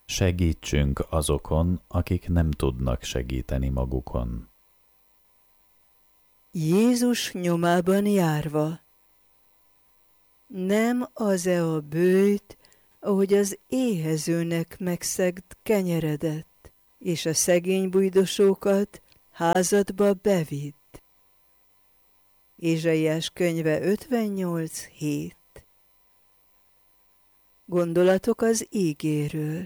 Segítsünk azokon, akik nem tudnak segíteni magukon. Jézus nyomában járva. Nem az-e a bőjt, ahogy az éhezőnek megszegd kenyeredet, és a szegény bujdosókat házadba bevidd. Ézsaiás könyve 58:7. Gondolatok az ígéről.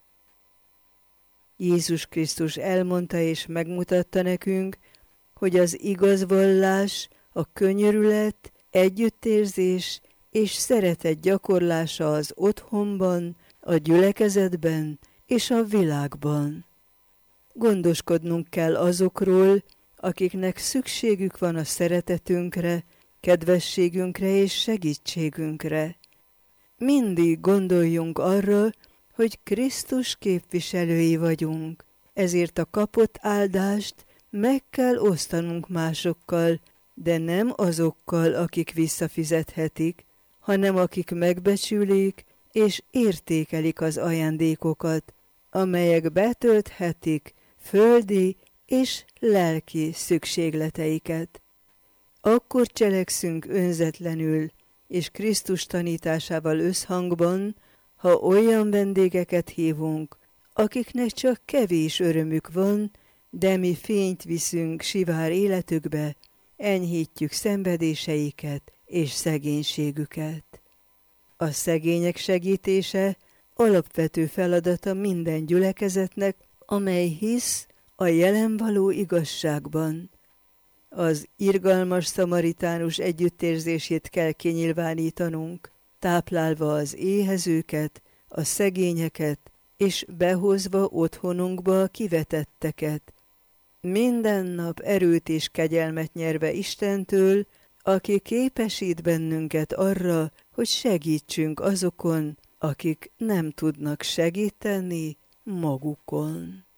Jézus Krisztus elmondta és megmutatta nekünk, hogy az igaz vallás, a könyörület, együttérzés és szeretet gyakorlása az otthonban, a gyülekezetben és a világban. Gondoskodnunk kell azokról, akiknek szükségük van a szeretetünkre, kedvességünkre és segítségünkre. Mindig gondoljunk arra, hogy Krisztus képviselői vagyunk, ezért a kapott áldást meg kell osztanunk másokkal, de nem azokkal, akik visszafizethetik, hanem akik megbecsülik és értékelik az ajándékokat, amelyek betölthetik földi és lelki szükségleteiket. Akkor cselekszünk önzetlenül és Krisztus tanításával összhangban, ha olyan vendégeket hívunk, akiknek csak kevés örömük van, de mi fényt viszünk sivár életükbe, enyhítjük szenvedéseiket és szegénységüket. A szegények segítése alapvető feladata minden gyülekezetnek, amely hisz a jelen való igazságban. Az irgalmas szamaritánus együttérzését kell kinyilvánítanunk, táplálva az éhezőket, a szegényeket, és behozva otthonunkba a kivetetteket. Minden nap erőt és kegyelmet nyerve Istentől, aki képesít bennünket arra, hogy segítsünk azokon, akik nem tudnak segíteni magukon.